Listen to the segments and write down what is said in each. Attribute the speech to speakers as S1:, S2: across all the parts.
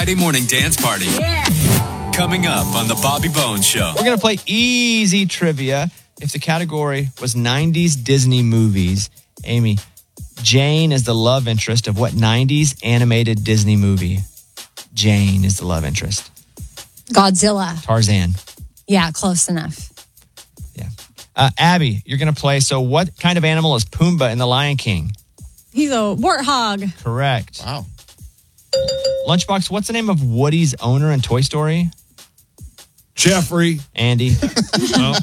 S1: Friday morning dance party.
S2: Yeah.
S1: Coming up on the Bobby Bones Show.
S3: We're going to play easy trivia. If the category was 90s Disney movies, Amy, Jane is the love interest of what 90s animated Disney movie? Jane is the love interest.
S4: Godzilla.
S3: Tarzan.
S4: Yeah, close enough.
S3: Yeah. Abby, you're going to play. So what kind of animal is Pumbaa in The Lion King?
S5: He's a warthog.
S3: Correct.
S6: Wow.
S3: Lunchbox, what's the name of Woody's owner in Toy Story?
S7: Jeffrey.
S3: Andy.
S7: No.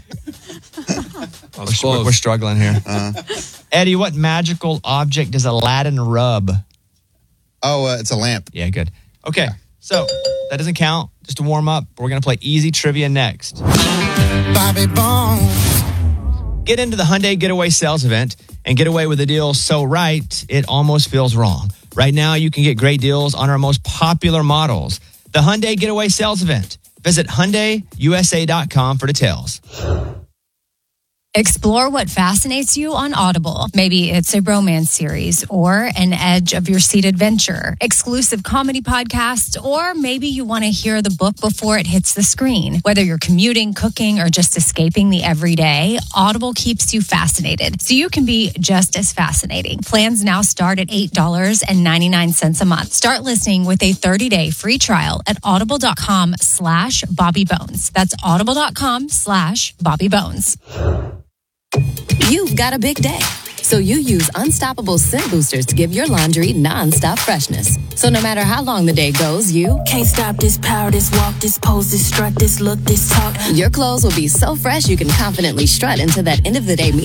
S3: We're struggling here. Eddie, what magical object does Aladdin rub?
S6: It's a lamp.
S3: Yeah, good. Okay, so that doesn't count. Just to warm up, we're going to play easy trivia next.
S8: Bobby Bones.
S3: Get into the Hyundai Getaway sales event and get away with a deal so right, it almost feels wrong. Right now, you can get great deals on our most popular models. The Hyundai Getaway sales event. Visit HyundaiUSA.com for details.
S4: Explore what fascinates you on Audible. Maybe it's a romance series or an edge of your seat adventure, exclusive comedy podcasts, or maybe you want to hear the book before it hits the screen. Whether you're commuting, cooking, or just escaping the everyday, Audible keeps you fascinated, so you can be just as fascinating. Plans now start at $8.99 a month. Start listening with a 30-day free trial at audible.com/BobbyBones. That's audible.com/BobbyBones.
S9: You've got a big day, so you use Unstoppable Scent Boosters to give your laundry nonstop freshness. So no matter how long the day goes, you
S10: can't stop this power, this walk, this pose, this strut, this look, this talk.
S9: Your clothes will be so fresh you can confidently strut into that end of the day meeting.